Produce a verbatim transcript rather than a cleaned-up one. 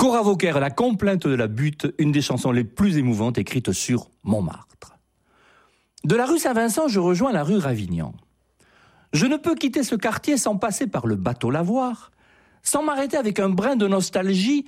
Cora Vauquer, La complainte de la butte, une des chansons les plus émouvantes écrites sur Montmartre. De la rue Saint-Vincent, je rejoins la rue Ravignan. Je ne peux quitter ce quartier sans passer par le bateau Lavoir, sans m'arrêter avec un brin de nostalgie